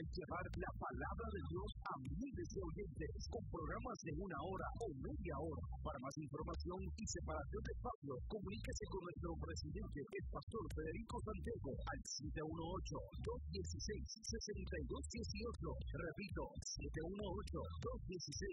llevar la palabra de Dios a miles de oyentes con programas de 1 hora o media hora. Para más información y separación de espacio, comuníquese con nuestro presidente, el pastor Federico Santiago, al 718-216-6218. Repito, 718-216